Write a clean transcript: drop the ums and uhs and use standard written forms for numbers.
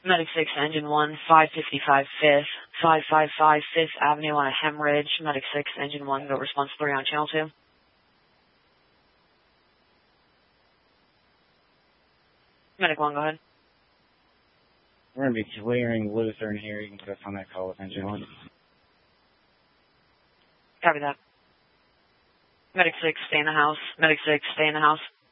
Medic 6, Engine 1, 555 5th, 555 5th Avenue on a hemorrhage. Medic 6, Engine 1, go response 3 on channel 2. Medic 1, go ahead. We're going to be clearing Lutheran here. You can click on that call with Engine 1. Copy that. Medic 6, stay in the house. Medic 6, stay in the house.